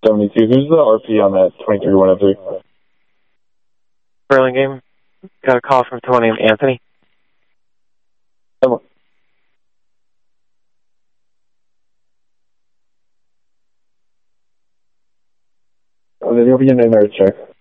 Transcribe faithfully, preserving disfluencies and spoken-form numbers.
seventy-two. Who's the R P on that twenty-three one oh three? Burlingame. Got a call from someone named Anthony. Come on. Oh, then you'll be in there, check.